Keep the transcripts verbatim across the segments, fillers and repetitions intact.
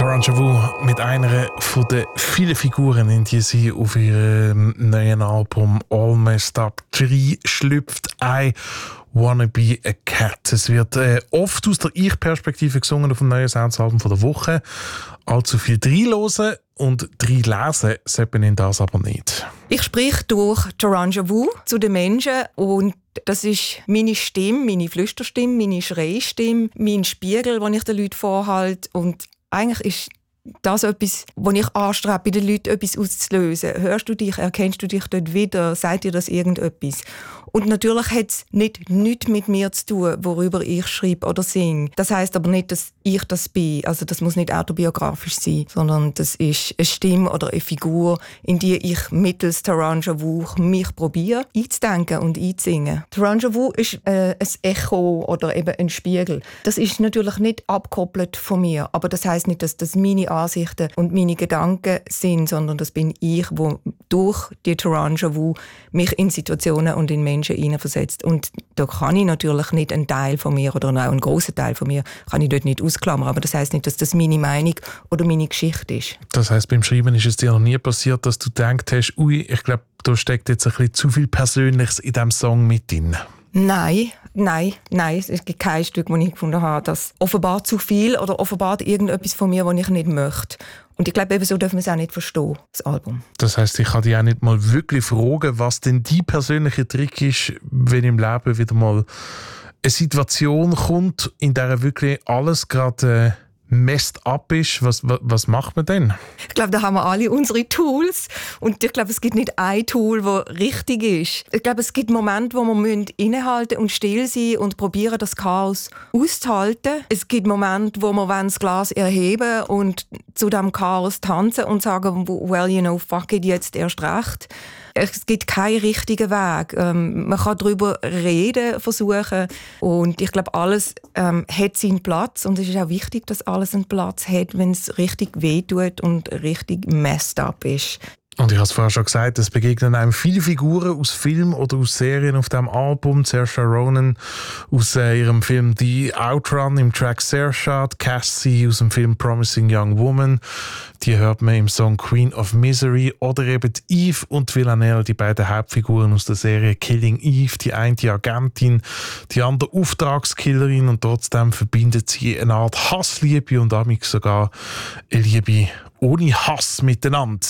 Taranja Wu mit einer von den vielen Figuren, in die sie auf ihrem neuen Album All Messed Up drei schlüpft. I Wanna Be a Cat. Es wird äh, oft aus der Ich-Perspektive gesungen auf dem neuen Soundsalbum von der Woche. Allzu viel reinhören und reinlesen sollte man das aber nicht. Ich spreche durch Taranja Wu zu den Menschen und das ist meine Stimme, meine Flüsterstimme, meine Schreistimme, mein Spiegel, den ich den Leuten vorhalte. Und eigentlich ist das etwas, was ich anstrebe, bei den Leuten etwas auszulösen. Hörst du dich, erkennst du dich dort wieder, sagt dir das irgendetwas? Und natürlich hat es nicht nichts mit mir zu tun, worüber ich schreibe oder singe. Das heisst aber nicht, dass ich das bin. Also das muss nicht autobiografisch sein, sondern das ist eine Stimme oder eine Figur, in die ich mittels Taranja Wu mich probiere einzudenken und einzusingen. Taranja Wu ist äh, ein Echo oder eben ein Spiegel. Das ist natürlich nicht abgekoppelt von mir, aber das heisst nicht, dass das meine Ansichten und meine Gedanken sind, sondern das bin ich, wo durch die Taranja Wu mich in Situationen und in Menschen hineinversetzt. Und da kann ich natürlich nicht einen Teil von mir oder auch einen grossen Teil von mir kann ich dort nicht ausklammern. Aber das heisst nicht, dass das meine Meinung oder meine Geschichte ist. Das heisst, beim Schreiben ist es dir noch nie passiert, dass du gedacht hast, ui, ich glaube, da steckt jetzt ein bisschen zu viel Persönliches in diesem Song mit drin. Nein, nein, nein. Es gibt kein Stück, das ich gefunden habe, das offenbart zu viel oder offenbart irgendetwas von mir, was ich nicht möchte. Und ich glaube, eben so dürfen wir es auch nicht verstehen, das Album. Das heisst, ich kann dich auch nicht mal wirklich fragen, was denn dein persönlicher Trick ist, wenn im Leben wieder mal eine Situation kommt, in der wirklich alles gerade äh, messed up ist. Was, was, was macht man denn? Ich glaube, da haben wir alle unsere Tools. Und ich glaube, es gibt nicht ein Tool, das richtig ist. Ich glaube, es gibt Momente, wo wir innehalten und still sein und probieren, das Chaos auszuhalten. Es gibt Momente, wo wir das Glas erheben und zu diesem Chaos tanzen und sagen, well, you know, fuck it, jetzt erst recht. Es gibt keinen richtigen Weg. Ähm, man kann darüber reden, versuchen. Und ich glaube, alles ähm, hat seinen Platz. Und es ist auch wichtig, dass alles einen Platz hat, wenn es richtig wehtut und richtig messed up ist. Und ich habe es vorher schon gesagt, es begegnen einem viele Figuren aus Filmen oder aus Serien auf diesem Album. Saoirse Ronan aus äh, ihrem Film The Outrun im Track Saoirse, Cassie aus dem Film Promising Young Woman, die hört man im Song Queen of Misery, oder eben Eve und Villanelle, die beiden Hauptfiguren aus der Serie Killing Eve, die eine die Agentin, die andere Auftragskillerin, und trotzdem verbindet sie eine Art Hassliebe und damit sogar eine Liebe ohne Hass miteinander.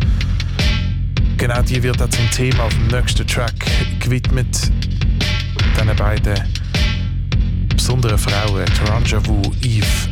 Genau die wird auch zum Thema auf dem nächsten Track gewidmet. Diesen beiden besonderen Frauen, Taranja Wu, Eve.